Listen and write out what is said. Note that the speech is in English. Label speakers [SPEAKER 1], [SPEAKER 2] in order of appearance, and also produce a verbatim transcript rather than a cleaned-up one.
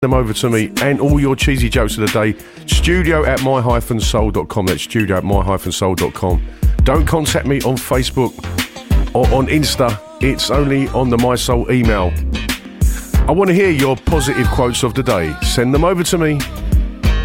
[SPEAKER 1] them over to me and all your cheesy jokes of the day. Studio at my hyphen soul dot com. That's studio at my hyphen soul dot com. Don't contact me on Facebook or on Insta. It's only on the My Soul email. I want to hear your positive quotes of the day. Send them over to me.